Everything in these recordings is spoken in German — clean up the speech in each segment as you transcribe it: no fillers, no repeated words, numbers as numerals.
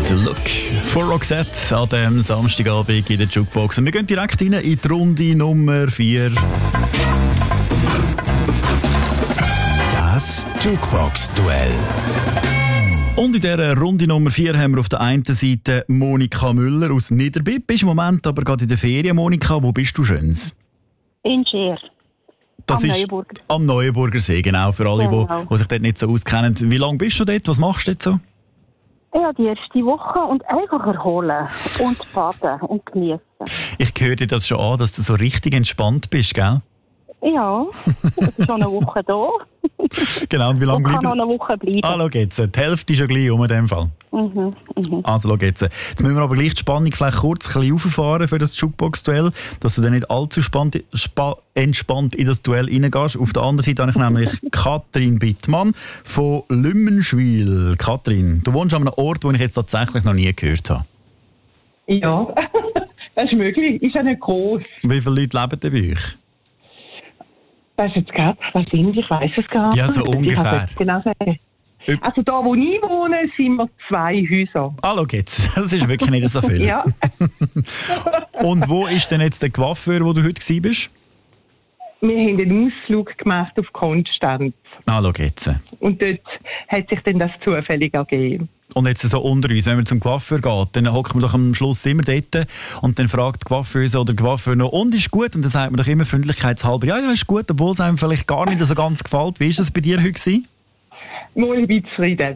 «The Look» von Roxette an diesem Samstagabend in der Jukebox. Und wir gehen direkt rein in die Runde Nummer 4. Das Jukebox-Duell. Und in dieser Runde Nummer 4 haben wir auf der einen Seite Monika Müller aus Niederbipp. Bist im Moment aber gerade in der Ferien, Monika. Wo bist du schöns? In Scheer. Das ist am Neuenburger See, genau. Für alle, die sich dort nicht so auskennen. Wie lange bist du dort? Was machst du dort so? Ja, die erste Woche und einfach erholen und baden und genießen. Ich höre dir das schon an, dass du so richtig entspannt bist, gell? Ja, es ist schon eine Woche da. Genau, und wie lange bleiben? Kann noch eine Woche bleiben. Ah, schau jetzt, die Hälfte ist ja gleich in dem Fall. Also, schau jetzt. Jetzt müssen wir aber gleich die Spannung vielleicht kurz ein bisschen auffahren für das Jukebox-Duell, dass du dann nicht allzu entspannt in das Duell reingehst. Auf der anderen Seite habe ich nämlich Katrin Bittmann von Lümmenschwil. Katrin, du wohnst an einem Ort, den ich jetzt tatsächlich noch nie gehört habe. Ja, das ist möglich. Ist ja nicht groß. Wie viele Leute leben denn bei euch? Das ist jetzt gerade, was sind, ich weiss es gar nicht. Ja, so ungefähr. Genau sagen. Also da, wo ich wohne, sind wir 2 Häuser. Ah, schau jetzt. Das ist wirklich nicht so viel. Ja. Und wo ist denn jetzt der Coiffeur, wo du heute warst? Wir haben einen Ausflug gemacht auf Konstanz. Ah, schau jetzt. Und dort hat sich dann das zufällig ergeben. Und jetzt so unter uns, wenn man zum Coiffeur geht, dann hockt man doch am Schluss immer dort und dann fragt die Coiffeuse oder der Coiffeur noch, und ist gut? Und dann sagt man doch immer freundlichkeitshalber, ja, ist gut, obwohl es einem vielleicht gar nicht so ganz gefällt. Wie war das bei dir heute gewesen? Mal, ich bin zufrieden.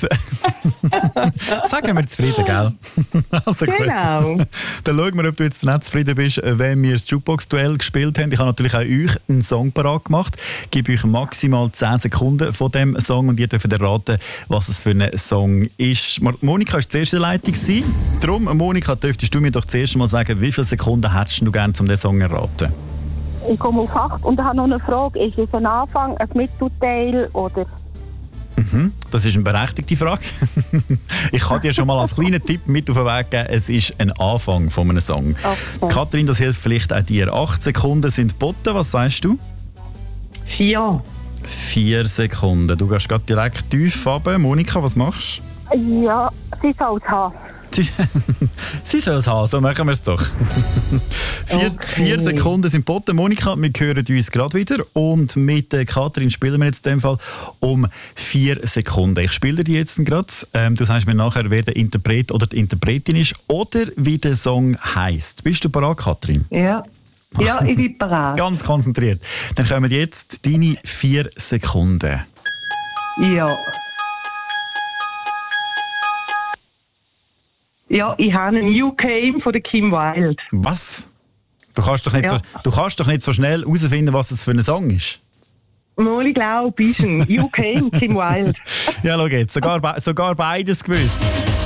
Sagen wir zufrieden, gell? Also genau. Gut. Dann schauen wir, ob du jetzt nicht zufrieden bist, wenn wir das Jukebox-Duell gespielt haben. Ich habe natürlich auch euch einen Song parat gemacht. Ich gebe euch maximal 10 Sekunden von diesem Song und ihr dürft erraten, was es für ein Song ist. Monika war die erste Leitung. Darum, Monika, dürftest du mir doch zuerst mal sagen, wie viele Sekunden hättest du gerne, um diesen Song zu erraten? Ich komme auf 8 und habe noch eine Frage. Ist es ein Anfang, ein Mittelteil oder... Das ist eine berechtigte Frage. Ich kann dir schon mal als kleinen Tipp mit auf den Weg geben, es ist ein Anfang von einem Song. Okay. Katrin, das hilft vielleicht auch dir. 8 Sekunden sind geboten. Was sagst du? 4. 4 Sekunden. Du gehst gerade direkt tief runter. Monika, was machst du? Ja, sie soll es haben. Sie soll es haben, so machen wir es doch. 4 Sekunden sind geboten. Monika, wir hören uns gerade wieder. Und mit Katrin spielen wir jetzt in dem Fall um 4 Sekunden. Ich spiele dir jetzt gerade. Du sagst mir nachher, wer der Interpret oder die Interpretin ist oder wie der Song heisst. Bist du bereit, Katrin? Ja. Ja, ich bin bereit. Ganz konzentriert. Dann kommen jetzt deine 4 Sekunden. Ja. Ja, ich habe einen You Came von der Kim Wilde. Was? Du kannst doch nicht so schnell herausfinden, was das für ein Song ist. Mal, ich glaube, ist ein You Came, Kim Wilde. Ja, schau jetzt, sogar beides gewusst.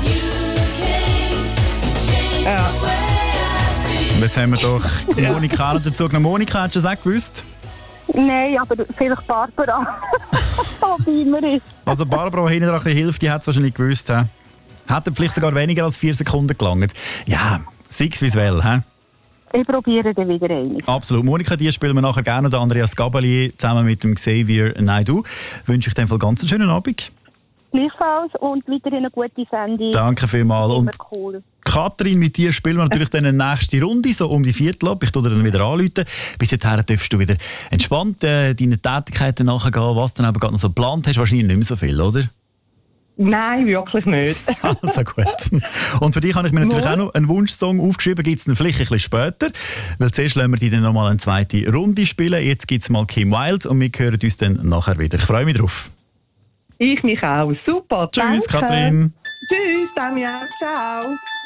Ja. Und jetzt haben wir doch Monika dazu genommen. Monika, hast du das auch gewusst? Nein, aber vielleicht Barbara. Wie immer ist. Also Barbara, die hinten ein bisschen hilft, die hat es wahrscheinlich gewusst. He? Hat vielleicht sogar weniger als 4 Sekunden gelangt. Ja, sechs wie es will, hä? Ich probiere dann wieder rein. Absolut. Monika, die spielen wir nachher gerne. Der Andreas Gabalier zusammen mit dem Xavier Naidoo. Wünsche ich dir einen ganz schönen Abend. Gleichfalls und weiterhin eine gute Sendung. Danke vielmals. Immer und cool. Katrin, mit dir spielen wir natürlich dann eine nächste Runde, so um die Viertel ab. Ich tue dir dann wieder anrufen. Bis dahin darfst du wieder entspannt deinen Tätigkeiten nachgehen, was du dann aber gerade noch so geplant hast. Wahrscheinlich nicht mehr so viel, oder? Nein, wirklich nicht. Also gut. Und für dich habe ich mir natürlich auch noch einen Wunschsong aufgeschrieben. Gibt es dann vielleicht ein bisschen später. Weil zuerst lassen wir die dann nochmal eine zweite Runde spielen. Jetzt gibt es mal Kim Wilde und wir hören uns dann nachher wieder. Ich freue mich drauf. Ich mich auch. Super. Tschüss, danke. Katrin. Tschüss, Damian. Ciao.